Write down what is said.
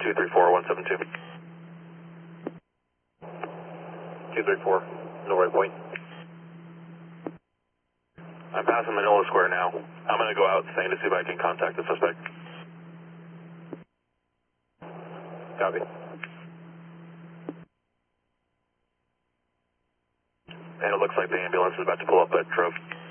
234172. 234, Norway Point. I'm passing Manila Square now. I'm going to go out saying to see if I can contact the suspect. Copy. And it looks like the ambulance is about to pull up at Trove.